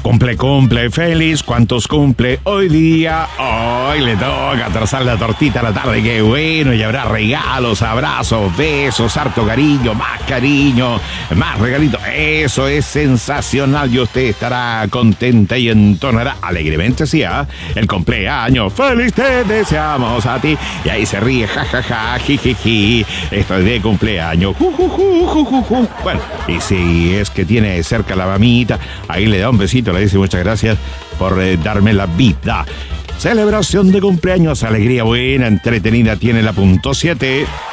Cumple, feliz. ¿Cuántos cumple hoy día? Hoy le toca trazar la tortita a la tarde, qué bueno. Y habrá regalos, abrazos, besos, harto cariño, más regalitos. Eso es sensacional y usted estará contenta y entonará alegremente, sí, el cumpleaños. ¡Feliz te deseamos a ti! Y ahí se ríe, jajaja, jijiji. Esto es de cumpleaños. Bueno, y si es que tiene cerca la mamita, ahí le da un besito, le dice muchas gracias por darme la vida. Celebración de cumpleaños, alegría buena, entretenida, tiene la punto 7.